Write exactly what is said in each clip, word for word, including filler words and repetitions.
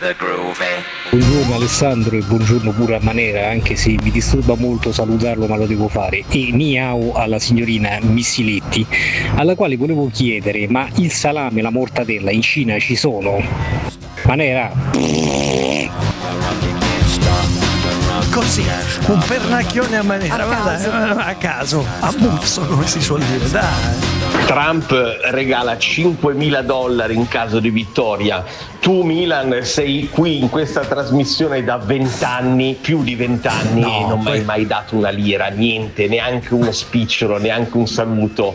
Buongiorno Alessandro e buongiorno pure a Manera, anche se mi disturba molto salutarlo ma lo devo fare. E miau alla signorina Missiletti, alla quale volevo chiedere, ma il salame e la mortadella in Cina ci sono? Manera? Così, un pernacchione a Manera, a caso, guarda, a caso, a muzzo come si suol dire, dai. Trump regala cinquemila dollari in caso di vittoria. Tu Milan sei qui in questa trasmissione da vent'anni, più di vent'anni, no, e non mi hai mai dato una lira, niente, neanche uno spicciolo, neanche un saluto.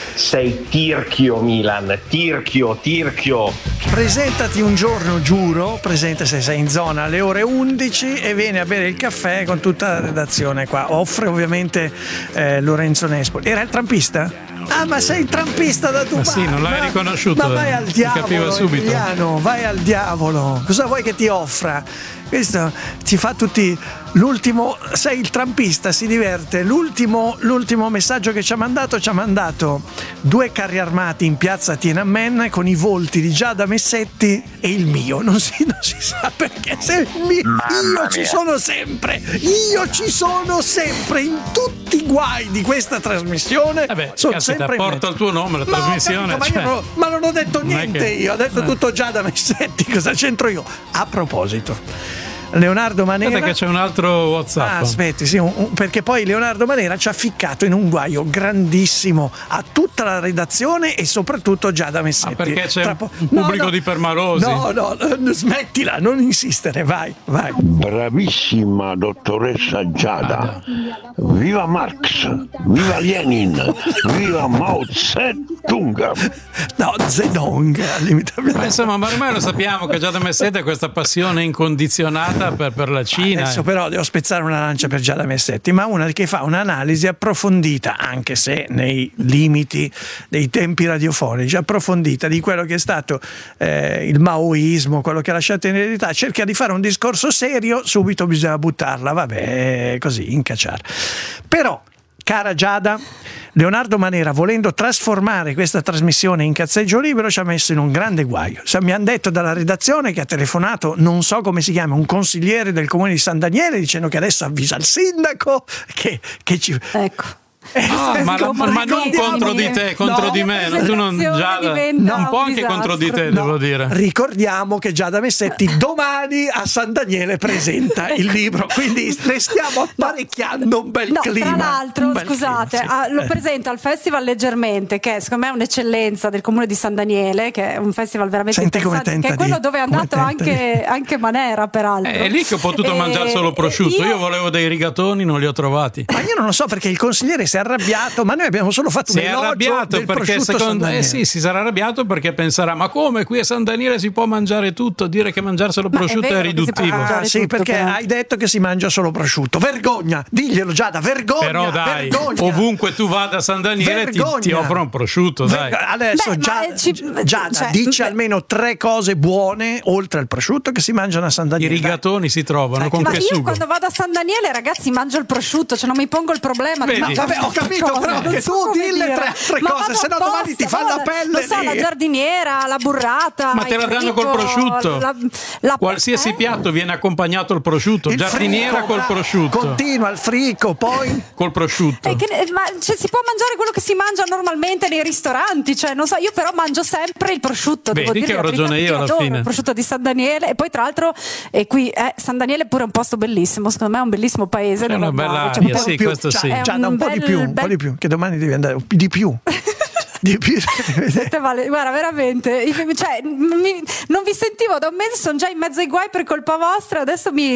Sei tirchio Milan, tirchio, tirchio. Presentati un giorno, giuro, presenta se sei in zona alle ore undici e vieni a bere il caffè con tutta la redazione qua. Offre ovviamente eh, Lorenzo Nespoli. Era il trampista? Ah, ma sei il trampista da Dubai? Ma sì, non l'hai ma, riconosciuto. Ma vai al diavolo, subito. Emiliano, vai al diavolo. Cosa vuoi che ti offra? Questo ci fa tutti. L'ultimo, sei il trampista, si diverte. L'ultimo, l'ultimo messaggio che ci ha mandato, ci ha mandato due carri armati in piazza Tiananmen con i volti di Giada Messetti e il mio. Non si, non si sa perché. Se il mio, io ci sono sempre. Io ci sono sempre in tutti i guai di questa trasmissione. Vabbè, sono caspita, sempre porta il tuo nome la ma trasmissione. Capito, cioè... ma, io non, ma non ho detto niente che... io, ho detto eh. tutto Giada Messetti. Cosa c'entro io? A proposito, Leonardo Manera. Aspetta che c'è un altro WhatsApp. Ah, aspetti, sì, un, un, perché poi Leonardo Manera ci ha ficcato in un guaio grandissimo a tutta la redazione e soprattutto Giada Messetti. Ah, perché c'è po- un pubblico no, no, di permalosi. No, no, no, smettila, non insistere, vai, vai. Bravissima dottoressa Giada. Ah, viva Marx, viva Lenin, viva Mao Zedong. No, Zedong al limite. Ma insomma, ma ormai lo sappiamo che Giada Messetti ha questa passione incondizionata Per, per la Cina. Adesso però devo spezzare una lancia per Giada Messetti, ma una che fa un'analisi approfondita, anche se nei limiti dei tempi radiofonici, approfondita di quello che è stato eh, il maoismo, quello che ha lasciato in eredità. Cerca di fare un discorso serio, subito bisogna buttarla, vabbè, così, incacciare. Però, cara Giada, Leonardo Manera, volendo trasformare questa trasmissione in cazzeggio libero, ci ha messo in un grande guaio. Mi hanno detto dalla redazione che ha telefonato, non so come si chiama, un consigliere del comune di San Daniele, dicendo che adesso avvisa il sindaco che, che ci... Ecco. Ah, ma, ma, ma non contro di te, contro no, di me, tu non Giada, no, un po' anche contro di te, no, devo dire. Ricordiamo che Giada Messetti domani a San Daniele presenta il libro, quindi le stiamo apparecchiando un bel no, clima. Tra l'altro, scusate, clima, sì. ah, lo presenta al Festival Leggermente, che secondo me è un'eccellenza del comune di San Daniele, che è un festival veramente Senti interessante, che è quello di, dove è andato anche, anche Manera, peraltro. È lì che ho potuto e, mangiare solo prosciutto, io... io volevo dei rigatoni, non li ho trovati. Ma io non lo so perché il consigliere si è arrabbiato, ma noi abbiamo solo fatto si un elogio arrabbiato del perché secondo eh sì, si sarà arrabbiato perché penserà ma come qui a San Daniele si può mangiare tutto, dire che mangiare solo prosciutto è, è riduttivo. Ah, sì, tutto, perché però. hai detto che si mangia solo prosciutto. Vergogna, diglielo Giada, vergogna. Però dai, vergogna. Ovunque tu vada a San Daniele ti, ti offrono un prosciutto, dai. Ver- adesso Beh, Giada, ci, Giada cioè, dice beh, almeno tre cose buone oltre al prosciutto che si mangiano a San I Daniele. rigatoni si trovano Sai con ma che io sugo? quando vado a San Daniele, ragazzi, mangio il prosciutto, cioè non mi pongo il problema. Vedi? Di Vabbè, ho capito, cosa, però che so tu come dille dire. tre altre Ma cose, vado se no apposta, domani ti fa la pelle. Non so, lì. la giardiniera, la burrata, Ma te la il danno frigo, col prosciutto. La, la, Qualsiasi eh? piatto viene accompagnato al prosciutto, Il giardiniera frico, col bravo. prosciutto. Continua il frico, poi Col prosciutto. E che, ma cioè, si può mangiare quello che si mangia normalmente nei ristoranti, cioè non so, io però mangio sempre il prosciutto. Vedi devo dire, che ho ragione io alla adoro fine. Il prosciutto di San Daniele, e poi tra l'altro e qui eh, San Daniele è pure un posto bellissimo, secondo me è un bellissimo paese. È una dove bella andare, cioè, aria, un po' sì, più- questo sì. è Giada, un po' di bel- più, un bel- po' di più, che domani devi andare di più. Di più. Siete male- guarda, veramente, cioè, mi- non vi sentivo da un mese, sono già in mezzo ai guai per colpa vostra, adesso mi